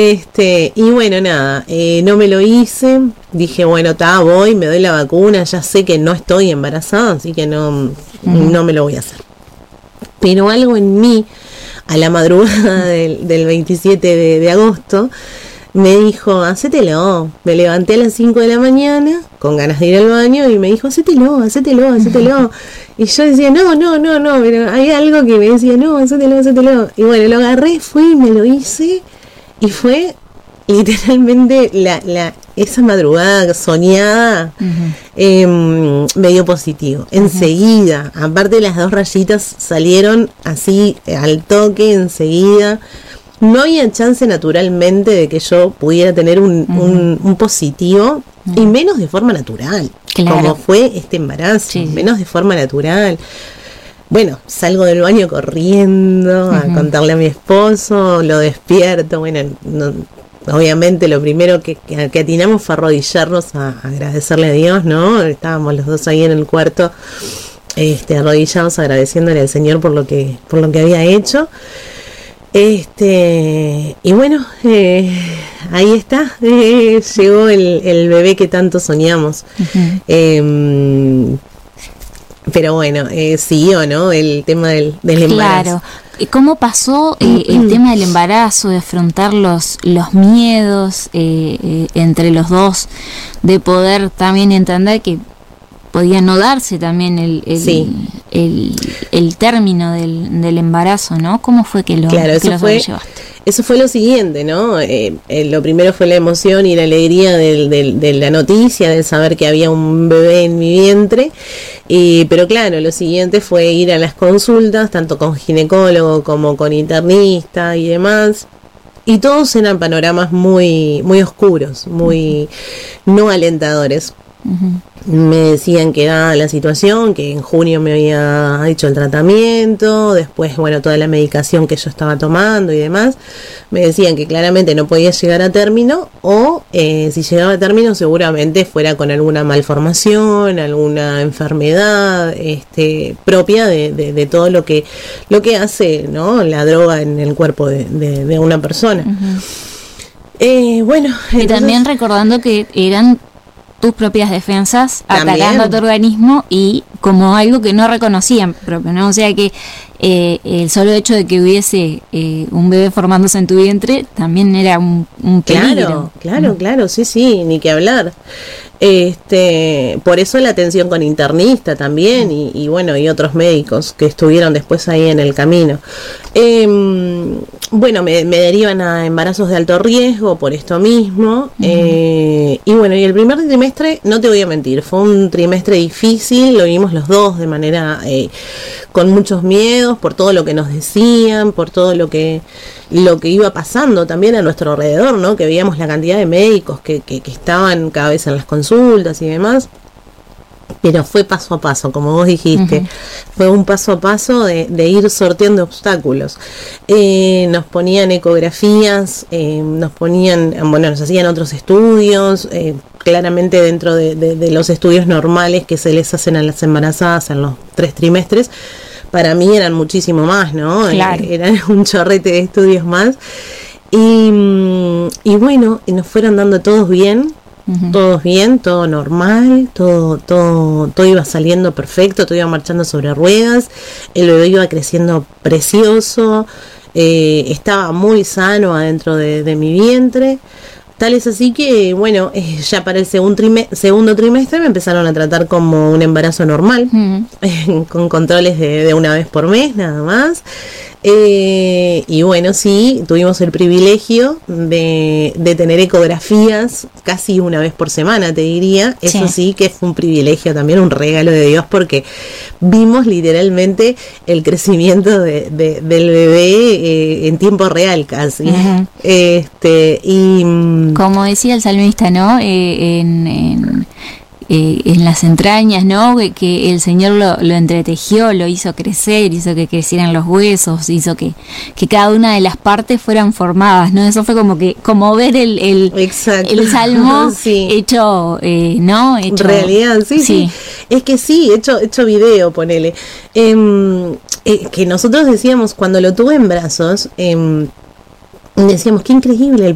Y bueno, nada, no me lo hice. Dije, bueno, voy, me doy la vacuna, ya sé que no estoy embarazada, así que no me lo voy a hacer. Pero algo en mí, a la madrugada del 27 de agosto, me dijo, hacételo. Me levanté a las 5 de la mañana, con ganas de ir al baño, y me dijo, hacételo. Y yo decía, no, pero hay algo que me decía, no, hacételo. Y bueno, lo agarré, fui, me lo hice, y fue literalmente esa madrugada soñada, me dio positivo. Enseguida, aparte las 2 rayitas salieron así al toque, enseguida. No había chance naturalmente de que yo pudiera tener un positivo, y menos de forma natural, como fue este embarazo, menos de forma natural. Bueno, salgo del baño corriendo a contarle a mi esposo, lo despierto, bueno, obviamente lo primero que atinamos fue arrodillarnos a agradecerle a Dios, ¿no? Estábamos los dos ahí en el cuarto, arrodillados agradeciéndole al Señor por lo que había hecho. Y bueno, ahí está, llegó el bebé que tanto soñamos. Pero bueno, siguió, ¿no? El tema del embarazo. Claro. ¿Cómo pasó el tema del embarazo, de afrontar los miedos entre los dos, de poder también entender que podía no darse también el término del embarazo, ¿no? ¿Cómo fue que lo llevaste? Eso fue lo siguiente, ¿no? Lo primero fue la emoción y la alegría de la noticia, de saber que había un bebé en mi vientre. Pero claro, lo siguiente fue ir a las consultas, tanto con ginecólogo como con internista y demás. Y todos eran panoramas muy, muy oscuros, muy no alentadores. Me decían que dada la situación, que en junio me había hecho el tratamiento, después, bueno, toda la medicación que yo estaba tomando y demás, me decían que claramente no podía llegar a término, o si llegaba a término seguramente fuera con alguna malformación, alguna enfermedad propia de todo lo que hace, ¿no?, la droga en el cuerpo de una persona. Bueno, entonces, y también recordando que eran tus propias defensas atacando a tu organismo, y como algo que no reconocían propio, ¿no? O sea que el solo hecho de que hubiese un bebé formándose en tu vientre también era un peligro. Claro, sí, ni que hablar. Por eso la atención con internista también, y bueno, y otros médicos que estuvieron después ahí en el camino. Bueno, me derivan a embarazos de alto riesgo por esto mismo. Y bueno, y el primer trimestre, no te voy a mentir, fue un trimestre difícil, lo vimos los dos de manera con muchos miedos, por todo lo que nos decían, por todo lo que iba pasando también a nuestro alrededor, ¿no? Que veíamos la cantidad de médicos que estaban cada vez en las consultas y demás. Pero fue paso a paso, como vos dijiste. Fue un paso a paso de ir sorteando obstáculos. Nos ponían ecografías, nos hacían otros estudios, claramente dentro de los estudios normales que se les hacen a las embarazadas en los 3 trimestres. Para mí eran muchísimo más, ¿no? Claro. Eran un chorrete de estudios más. Y bueno, nos fueron dando todos bien, todo normal, todo iba saliendo perfecto, todo iba marchando sobre ruedas, el bebé iba creciendo precioso, estaba muy sano adentro de mi vientre. Tal es así que, bueno, ya para el segundo trimestre me empezaron a tratar como un embarazo normal, con controles de una vez por mes, nada más. Y bueno, sí, tuvimos el privilegio de tener ecografías casi una vez por semana, te diría. Eso sí que fue un privilegio también, un regalo de Dios, porque vimos literalmente el crecimiento del bebé en tiempo real casi. Y como decía el salmista, ¿no? En las entrañas, ¿no? Que el Señor lo entretejió, lo hizo crecer, hizo que crecieran los huesos, hizo que cada una de las partes fueran formadas, ¿no? Eso fue como ver el salmo hecho, ¿no? Hecho realidad, sí. Es que sí, hecho video, ponele. Que nosotros decíamos, cuando lo tuve en brazos, decíamos, qué increíble